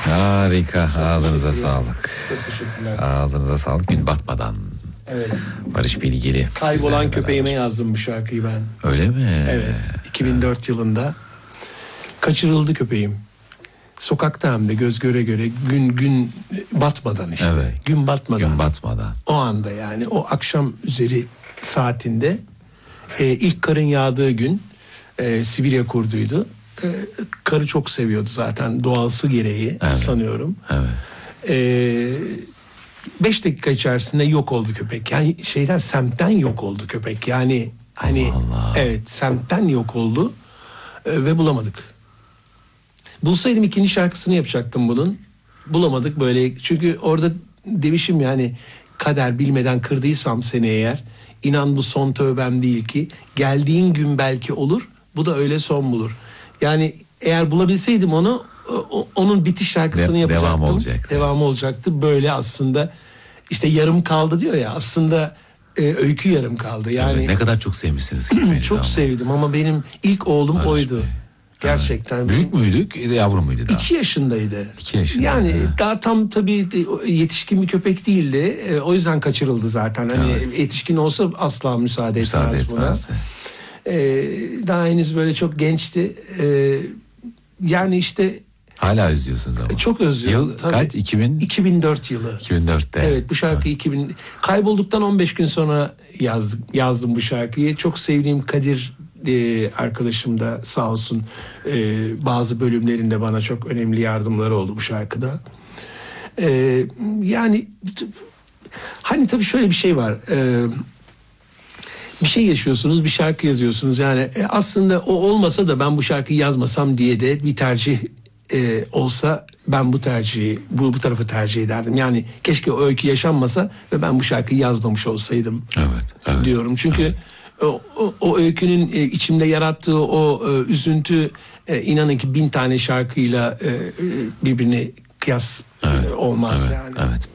Harika. Ağzınıza sağlık. Çok teşekkürler. Ağzınıza sağlık. Gün batmadan. Evet. Barış Bilgili. Kaybolan köpeğime yazdım bu şarkıyı ben. Öyle mi? Evet. 2004 yılında. Kaçırıldı köpeğim. Sokakta hem de göz göre göre gün batmadan işte. Evet. Gün batmadan. Gün batmadan. O anda yani o akşam üzeri saatinde ilk karın yağdığı gün Sibirya kurduydu. Karı çok seviyordu zaten doğası gereği sanıyorum. Evet. 5 dakika içerisinde yok oldu köpek. Yani semtten yok oldu köpek. Yani hani Allah. evet semtten yok oldu ve bulamadık. Bulsaydım ikinci şarkısını yapacaktım bunun. Bulamadık böyle. Çünkü orada demişim yani kader bilmeden kırdıysam seni eğer inan bu son tövbem değil ki geldiğin gün belki olur. Bu da öyle son bulur. Yani eğer bulabilseydim onu onun bitiş şarkısını yapacaktım. Devamı olacaktı. Böyle aslında işte yarım kaldı diyor ya aslında öykü yarım kaldı. Yani Evet, ne kadar çok sevmişsiniz köpeğinizi. çok sevdim ama benim ilk oğlum Barış oydu. Bey. Gerçekten. Büyük müydük? Yavru muydu daha? 2 yaşındaydı. 2 yaşında. Yani daha tam tabii yetişkin bir köpek değildi. O yüzden kaçırıldı zaten. Hani yetişkin olsa asla müsaade etmez buna. Daha henüz böyle çok gençti. Yani işte hala özlüyorsunuz ama. çok özlüyorum. Yıl tabii. kaç? 2004 yılı. 2004'te. Evet bu şarkı 2000 kaybolduktan 15 gün sonra yazdım bu şarkıyı. Çok sevdiğim Kadir arkadaşım da sağ olsun bazı bölümlerinde bana çok önemli yardımları oldu bu şarkıda. Yani hani tabii şöyle bir şey var. Bir şey yaşıyorsunuz, bir şarkı yazıyorsunuz. Yani aslında o olmasa da ben bu şarkıyı yazmasam diye de bir tercih olsa ben bu tercihi, bu tarafı tercih ederdim. Yani keşke o öykü yaşanmasa ve ben bu şarkıyı yazmamış olsaydım diyorum. Çünkü o öykünün içimde yarattığı o üzüntü inanın ki 1000 tane şarkıyla birbirine kıyas olmaz yani. Evet.